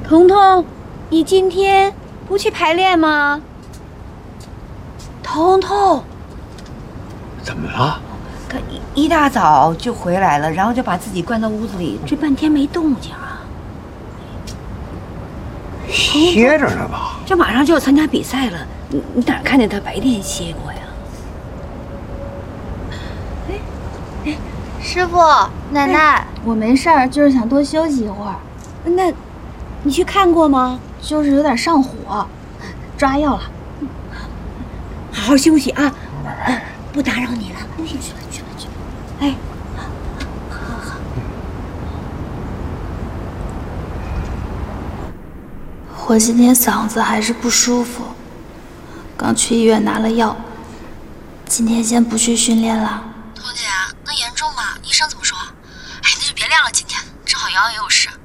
彤彤，你今天不去排练吗？彤彤， 怎么了？ 他一大早就回来了，然后就把自己关到屋子里，这半天没动静啊。 歇着呢吧？ 这马上就要参加比赛了，你哪看见他白天歇过呀？ 师傅，奶奶，我没事儿，就是想多休息一会儿。 那，你去看过吗？ 就是有点上火，抓药了。 好好休息啊，不打扰你了。去吧。哎，好。 我今天嗓子还是不舒服，刚去医院拿了药，今天先不去训练了。 彤姐，那严重吗？医生怎么说？哎，那就别练了，今天正好瑶瑶也有事。